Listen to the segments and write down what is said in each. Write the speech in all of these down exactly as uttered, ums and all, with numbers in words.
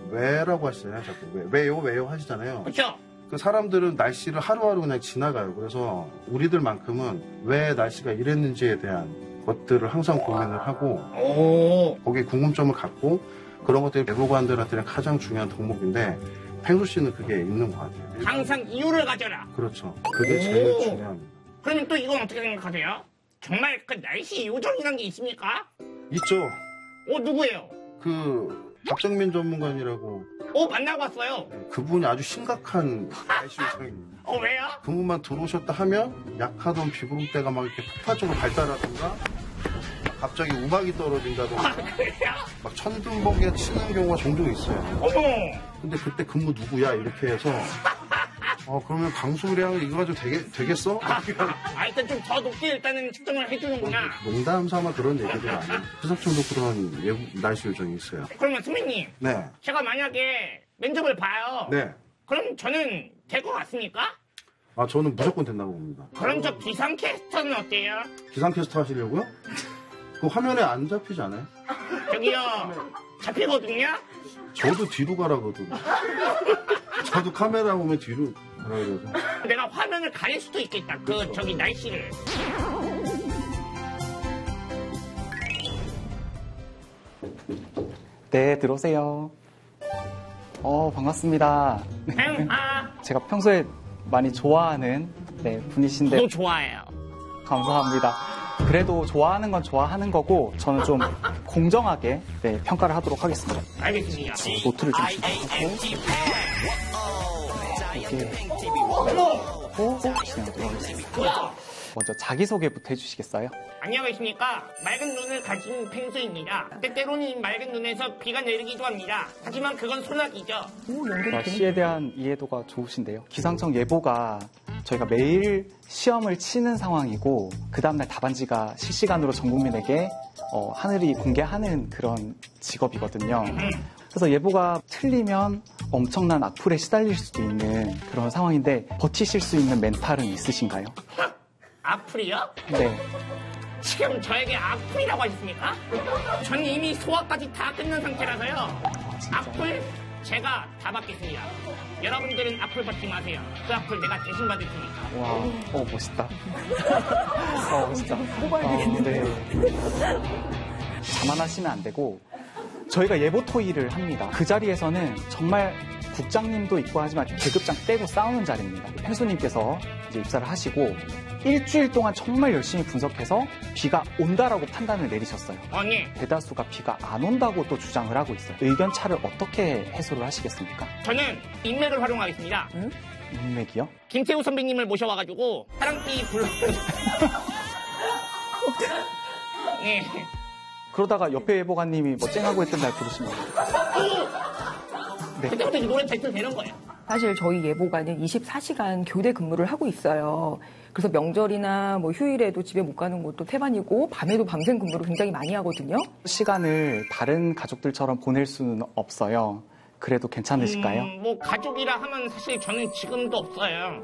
왜라고 하시잖아요. 자꾸 왜, 왜요 왜요 하시잖아요. 그렇죠. 그 사람들은 날씨를 하루하루 그냥 지나가요. 그래서 우리들만큼은 왜 날씨가 이랬는지에 대한 것들을 항상 고민을 하고 오. 거기에 궁금점을 갖고 그런 것들이 예보관들한테는 가장 중요한 덕목인데 펭수 씨는 그게 있는 것 같아요. 항상 이유를 가져라. 그렇죠. 그게 제일 오. 중요합니다. 그러면 또 이건 어떻게 생각하세요? 정말 그 날씨 요정이란 게 있습니까? 있죠. 어, 누구예요? 그 박정민 전문가님이라고 어, 만나고 왔어요. 그분이 아주 심각한 날씨 요정입니다. 어, 왜요? 그분만 들어오셨다 하면 약하던 비구름대가 막 이렇게 폭발적으로 발달하던가 갑자기 우박이 떨어진다던가 아, 그래요? 막 천둥번개가 치는 경우가 종종 있어요. 어머. 근데 그때 근무 누구야? 이렇게 해서 어 그러면 강수량 이거 가지고 되게, 되겠어? 아, 일단 좀 더 높게 일단은 측정을 해주는구나. 농담 삼아 그런 얘기들이 아니에요. 기상청도 그런 예보, 날씨 요정이 있어요. 그러면 선배님, 네. 제가 만약에 면접을 봐요. 네. 그럼 저는 될 것 같습니까? 아 저는 무조건 된다고 봅니다. 그럼 저 기상캐스터는 어때요? 기상캐스터 하시려고요? 그 화면에 안 잡히지 않아요? 저기요, 잡히거든요? 저도 뒤로 가라거든요. 저도 카메라 보면 뒤로 가라 그래서. 내가 화면을 가릴 수도 있겠다. 그, 그렇죠. 저기 날씨를. 네, 들어오세요. 어, 반갑습니다. 아, 제가 평소에 많이 좋아하는 네, 분이신데 저도 좋아해요. 감사합니다. 그래도 좋아하는 건 좋아하는 거고 저는 좀 공정하게 네, 평가를 하도록 하겠습니다. 알겠습니다. 노트를 좀 하고 이게 하고 진행하도록 하겠습니다. 먼저 자기소개부터 해주시겠어요? 안녕하십니까. 맑은 눈을 가진 펭수입니다. 때때로는 맑은 눈에서 비가 내리기도 합니다. 하지만 그건 소나기죠. 날씨에 대한 이해도가 좋으신데요. 기상청 예보가 저희가 매일 시험을 치는 상황이고 그 다음날 답안지가 실시간으로 전 국민에게 어, 하늘이 공개하는 그런 직업이거든요. 그래서 예보가 틀리면 엄청난 악플에 시달릴 수도 있는 그런 상황인데 버티실 수 있는 멘탈은 있으신가요? 악플이요? 네. 지금 저에게 악플이라고 하셨습니까? 전 이미 소화까지 다 끝난 상태라서요. 악플 제가 다 받겠습니다. 여러분들은 악플 받지 마세요. 그 악플 내가 대신 받을 테니까. 와, 어 멋있다. 어 멋있다. 어, 네. 자만하시면 안 되고 저희가 예보 토의를 합니다. 그 자리에서는 정말 국장님도 있고 하지만 계급장 떼고 싸우는 자리입니다. 펭수님께서 이제 입사를 하시고 일주일 동안 정말 열심히 분석해서 비가 온다라고 판단을 내리셨어요. 아니, 대다수가 비가 안 온다고 또 주장을 하고 있어요. 의견 차를 어떻게 해소를 하시겠습니까? 저는 인맥을 활용하겠습니다. 응? 인맥이요? 김태우 선배님을 모셔와가지고 사랑비 불러. 네. 그러다가 옆에 예보관님이 뭐 쨍하고 했던 날 부르시면 네. 그때부터 이 노래 대표 되는 거예요. 사실 저희 예보관은 이십사 시간 교대 근무를 하고 있어요. 그래서 명절이나 뭐 휴일에도 집에 못 가는 것도 태반이고 밤에도 밤샘 근무를 굉장히 많이 하거든요. 시간을 다른 가족들처럼 보낼 수는 없어요. 그래도 괜찮으실까요? 음, 뭐 가족이라 하면 사실 저는 지금도 없어요.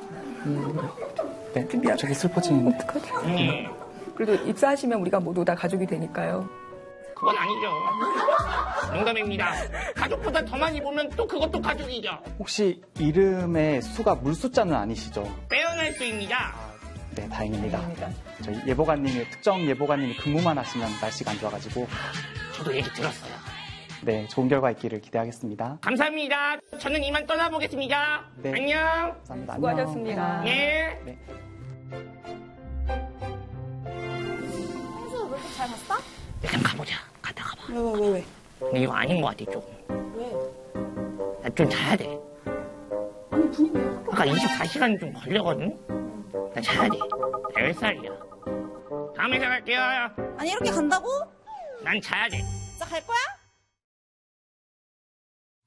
네, 갑자기 슬퍼지는. 어떡하지? 음, 그래도 입사하시면 우리가 모두 다 가족이 되니까요. 그건 아니죠. 농담입니다. 가족보다 더 많이 보면 또 그것도 가족이죠. 혹시 이름의 수가 물숫자는 아니시죠? 빼어날 수입니다. 네, 다행입니다. 다행입니다. 저희 예보관님이 특정 예보관님이 근무만 하시면 날씨가 안 좋아가지고 저도 얘기 들었어요. 네, 좋은 결과 있기를 기대하겠습니다. 감사합니다. 저는 이만 떠나보겠습니다. 네. 안녕. 감사합니다. 수고하셨습니다. 안녕. 예. 네. 펭수 왜 이렇게 잘 봤어? 일단 가보자. 갔다 가봐. 왜 왜 왜 왜? 근데 이거 아닌 것 같아, 좀. 왜? 나 좀 자야 돼. 아니 분위기 학교 아까 이십사 시간이 좀 걸려거든? 나 자야 돼. 나 열 살이야. 다음에 전화할게요. 아니 이렇게 간다고? 난 자야 돼. 진짜 갈 거야?